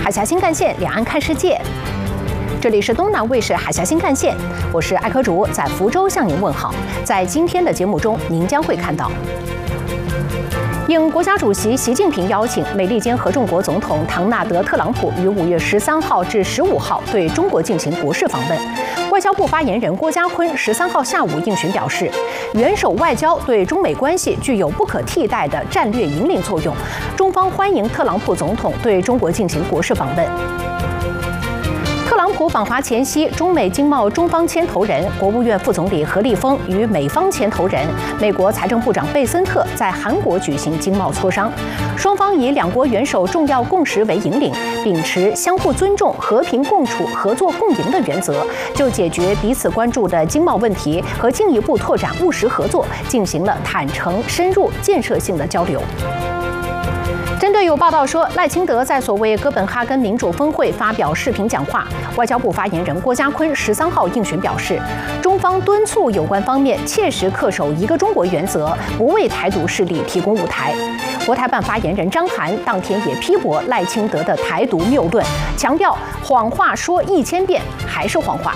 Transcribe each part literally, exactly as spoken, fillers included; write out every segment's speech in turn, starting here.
海峡新干线，两岸看世界。这里是东南卫视海峡新干线，我是艾科竹，在福州向您问好。在今天的节目中，您将会看到。 应国家主席习近平邀请，美利坚合众国总统唐纳德·特朗普于五月十三号至十五号对中国进行国事访问。外交部发言人郭家坤十三号下午应询表示，元首外交对中美关系具有不可替代的战略引领作用，中方欢迎特朗普总统对中国进行国事访问。 特朗普访华前夕，中美经贸中方牵头人、国务院副总理何立峰与美方牵头人、美国财政部长贝森特在韩国举行经贸磋商。双方以两国元首重要共识为引领，秉持相互尊重、和平共处、合作共赢的原则，就解决彼此关注的经贸问题和进一步拓展务实合作，进行了坦诚、深入、建设性的交流。 针对有报道说赖清德在所谓哥本哈根民主峰会发表视频讲话，外交部发言人郭家坤十三号应询表示，中方敦促有关方面切实恪守一个中国原则，不为台独势力提供舞台。国台办发言人张涵当天也批驳赖清德的台独谬论，强调谎话说一千遍还是谎话。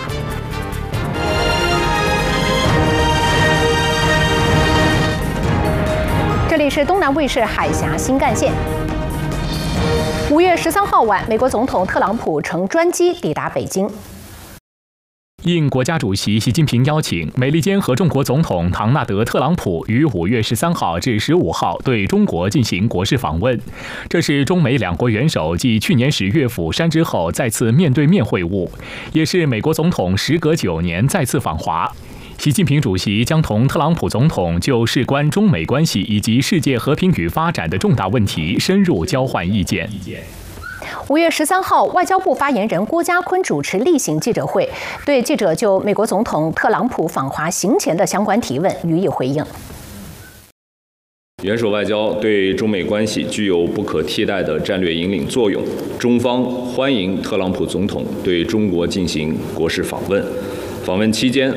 这里是东南卫视海峡新干线。五月十三号晚，美国总统特朗普乘专机抵达北京。 应国家主席习近平邀请，美利坚合众国总统唐纳德·特朗普于五月十三号至十五号对中国进行国事访问。这是中美两国元首继去年十月釜山之后再次面对面会晤，也是美国总统时隔九年再次访华。 习近平主席将同特朗普总统就事关中美关系以及世界和平与发展的重大问题深入交换意见。 五月十三号，外交部发言人郭家坤主持例行记者会，对记者就美国总统特朗普访华行前的相关提问予以回应。 元首外交对中美关系具有不可替代的战略引领作用，中方欢迎特朗普总统对中国进行国事访问。访问期间，